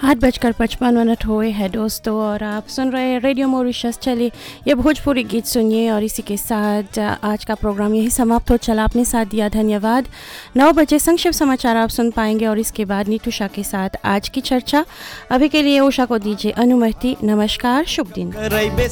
8:55 हुए हैं दोस्तों, और आप सुन रहे हैं रेडियो मॉरिशस। चलिए ये भोजपुरी गीत सुनिए, और इसी के साथ आज का प्रोग्राम यही समाप्त हो चला। आपने साथ दिया, धन्यवाद। 9 बजे संक्षिप्त समाचार आप सुन पाएंगे, और इसके बाद नीतू उषा के साथ आज की चर्चा। अभी के लिए उषा को दीजिए अनुमति। नमस्कार, शुभ दिन।